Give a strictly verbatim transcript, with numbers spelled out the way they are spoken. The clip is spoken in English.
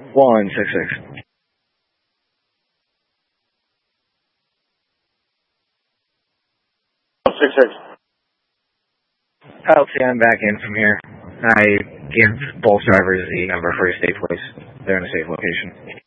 one six six. Six six. I'll see I'm back in from here. I give both drivers the number for a safe place. They're in a safe location.